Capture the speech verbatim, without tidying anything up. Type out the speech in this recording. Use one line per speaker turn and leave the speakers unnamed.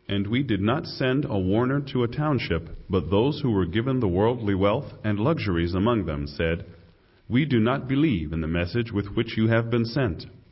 And we did not send a warner to a township, but those who were given the worldly wealth and luxuries among them said, We do not believe in the message with which you have been sent.